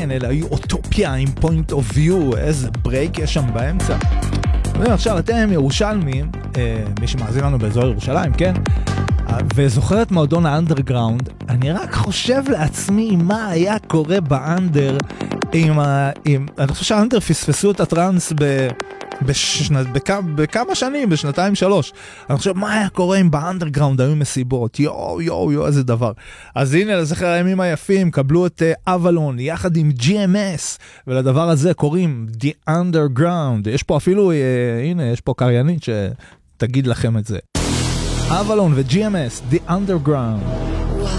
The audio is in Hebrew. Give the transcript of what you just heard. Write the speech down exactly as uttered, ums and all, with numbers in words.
כן, אלה היו אוטופיה עם point of view, איזה ברייק יש שם באמצע. ועכשיו אתם ירושלמים, מי שמאזין לנו באזור ירושלים, כן? וזוכר את מועדון האנדרגראונד, אני רק חושב לעצמי מה היה קורה באנדר עם ה... עם... אני חושב שהאנדר פספסו את הטרנס ב... בשנת... בכ... בכמה שנים, בשנתיים שלוש. אני חושב מה היה קורה אם באנדרגראונד היו מסיבות, יו יו יו איזה דבר. אז הנה לזכר הימים היפים, קבלו את אבלון יחד עם ג'י אם אס, ולדבר הזה קוראים The Underground. יש פה אפילו, אה, הנה יש פה קריינית שתגיד לכם את זה. אבלון ו-ג'י אם אס, The Underground.